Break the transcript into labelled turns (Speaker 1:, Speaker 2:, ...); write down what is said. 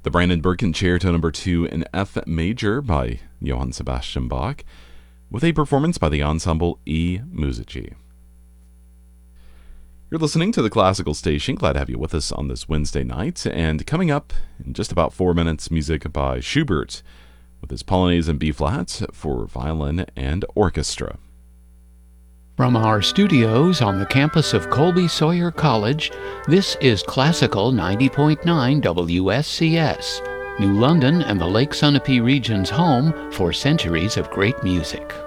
Speaker 1: The Brandenburg Concerto No. 2 in F major by Johann Sebastian Bach, with a performance by the ensemble E Musici. You're listening to the Classical Station. Glad to have you with us on this Wednesday night. And coming up in just about 4 minutes, music by Schubert with his Polonaise in B-flat for violin and orchestra.
Speaker 2: From our studios on the campus of Colby Sawyer College, this is Classical 90.9 WSCS, New London and the Lake Sunapee region's home for centuries of great music.